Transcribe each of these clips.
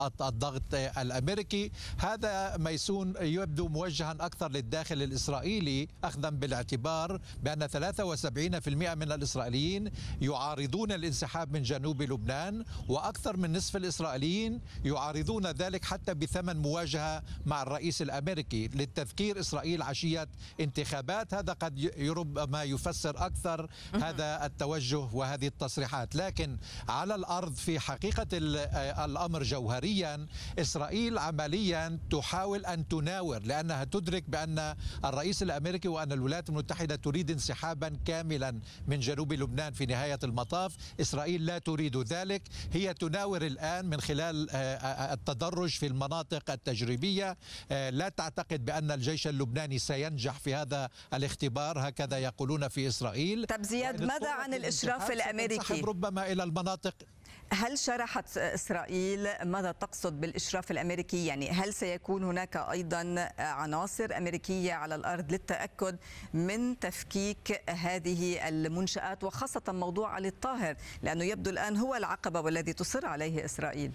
الضغط الأمريكي. هذا ميسون يبدو موجها أكثر للداخل الإسرائيلي، أخذا بالاعتبار بأن 73% من الإسرائيليين يعارضون الانسحاب من جنوب لبنان، وأكثر من نصف الإسرائيليين يعارضون ذلك حتى بثمن مواجهة مع الرئيس الأمريكي. للتذكير، إسرائيل عشية انتخابات، هذا قد ربما يفسر أكثر هذا التوجه وهذه التصريحات. لكن على الأرض في حقيقة الأمر جوهريا، إسرائيل عمليا تحاول أن تناور، لأنها تدرك بأن الرئيس الأمريكي وأن الولايات المتحدة تريد انسحابا كاملا من جنوب لبنان في نهاية المطاف. إسرائيل لا تريد ذلك، هي تناور الآن من خلال التدرج في المناطق التجريبية. لا تعتقد بأن الجيش اللبناني سينجح في هذا الاختبار، هكذا يقولون في إسرائيل. طب زياد، ماذا عن الإشراف الأمريكي؟ ربما إلى المناطق. هل شرحت إسرائيل ماذا تقصد بالإشراف الأمريكي؟ يعني هل سيكون هناك أيضا عناصر أمريكية على الأرض للتأكد من تفكيك هذه المنشآت، وخاصة موضوع علي الطاهر، لأنه يبدو الآن هو العقبة والذي تصر عليه إسرائيل؟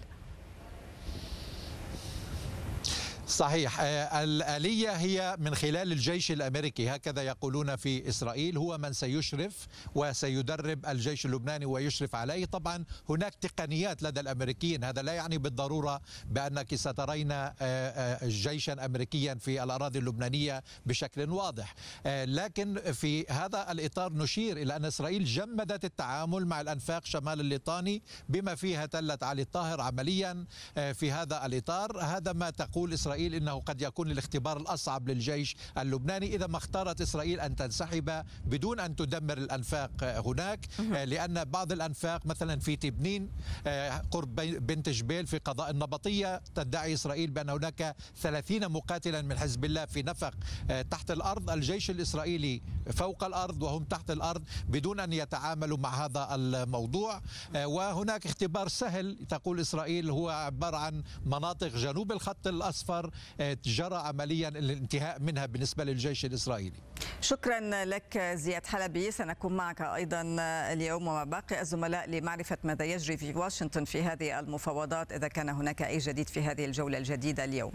صحيح، الآلية هي من خلال الجيش الأمريكي، هكذا يقولون في إسرائيل، هو من سيشرف وسيدرب الجيش اللبناني ويشرف عليه. طبعا هناك تقنيات لدى الأمريكيين، هذا لا يعني بالضرورة بأنك سترين جيشا أمريكيا في الأراضي اللبنانية بشكل واضح. لكن في هذا الإطار نشير إلى أن إسرائيل جمدت التعامل مع الأنفاق شمال الليطاني بما فيها تلة علي الطاهر عمليا. في هذا الإطار هذا ما تقول إسرائيل إنه قد يكون الاختبار الأصعب للجيش اللبناني إذا ما اختارت إسرائيل أن تنسحب بدون أن تدمر الأنفاق هناك، لأن بعض الأنفاق مثلا في تبنين قرب بنت جبيل في قضاء النبطية تدعي إسرائيل بأن هناك 30 مقاتلا من حزب الله في نفق تحت الأرض. الجيش الإسرائيلي فوق الأرض وهم تحت الأرض بدون أن يتعاملوا مع هذا الموضوع. وهناك اختبار سهل تقول إسرائيل هو عبارة عن مناطق جنوب الخط الأصفر جرى عمليا الانتهاء منها بالنسبة للجيش الإسرائيلي. شكرا لك زياد حلبي، سنكون معك أيضا اليوم ومع باقي الزملاء لمعرفة ماذا يجري في واشنطن في هذه المفاوضات، إذا كان هناك أي جديد في هذه الجولة الجديدة اليوم.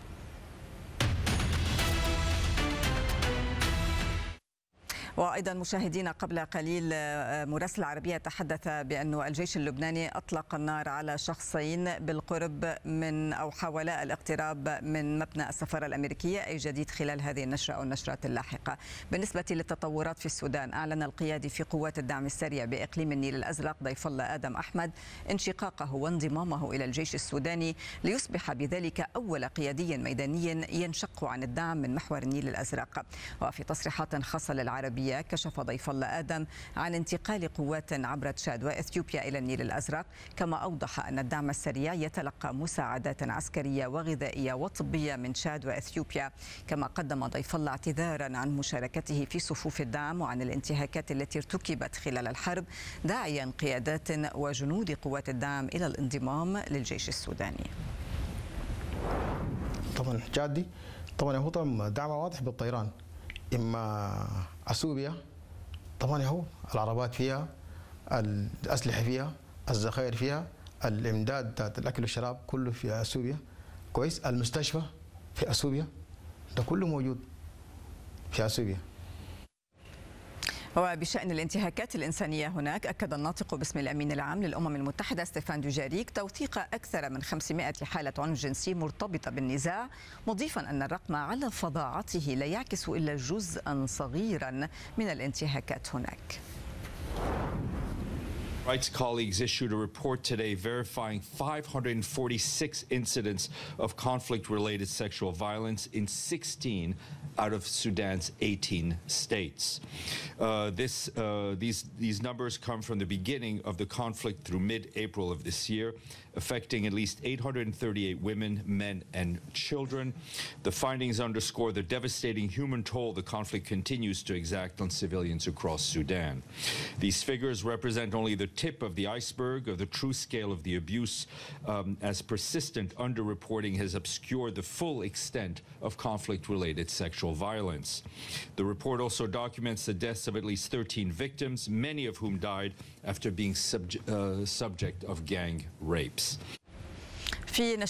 وأيضا مشاهدينا، قبل قليل مراسل العربية تحدث بأن الجيش اللبناني أطلق النار على شخصين بالقرب من أو حاول الاقتراب من مبنى السفارة الأمريكية. أي جديد خلال هذه النشرة أو النشرات اللاحقة؟ بالنسبة للتطورات في السودان، أعلن القيادي في قوات الدعم السريع بإقليم النيل الأزرق ضيف الله آدم أحمد انشقاقه وانضمامه إلى الجيش السوداني، ليصبح بذلك أول قيادي ميداني ينشق عن الدعم من محور النيل الأزرق. وفي تصريحات خاصة للعربية كشف ضيف الله آدم عن انتقال قوات عبر تشاد وإثيوبيا إلى النيل الأزرق، كما أوضح أن الدعم السريع يتلقى مساعدات عسكرية وغذائية وطبية من تشاد وإثيوبيا. كما قدم ضيف الله اعتذارا عن مشاركته في صفوف الدعم وعن الانتهاكات التي ارتكبت خلال الحرب، داعيا قيادات وجنود قوات الدعم إلى الانضمام للجيش السوداني. طبعا جادي، طبعا هو طبعا دعم واضح بالطيران، إما أثيوبيا طبعا هو العربات فيها، الأسلحة فيها، الذخائر فيها، الإمداد بتاعت الأكل والشراب كله في أثيوبيا، كويس، المستشفى في أثيوبيا، ده كله موجود في أثيوبيا. وبشأن الانتهاكات الإنسانية هناك، أكد الناطق باسم الأمين العام للأمم المتحدة ستيفان دوجاريك توثيق أكثر من 500 حالة عنف جنسي مرتبطة بالنزاع، مضيفا أن الرقم على فظاعته لا يعكس إلا جزءا صغيرا من الانتهاكات هناك. Rights colleagues issued a report today verifying 546 incidents of conflict-related sexual violence in 16 out of Sudan's 18 states. These numbers come from the beginning of the conflict through mid-April of this year, affecting at least 838 women, men, and children. The findings underscore the devastating human toll the conflict continues to exact on civilians across Sudan. These figures represent only the tip of the iceberg of the true scale of the abuse, as persistent underreporting has obscured the full extent of conflict-related sexual violence. The report also documents the deaths of at least 13 victims, many of whom died after being subject of gang rapes.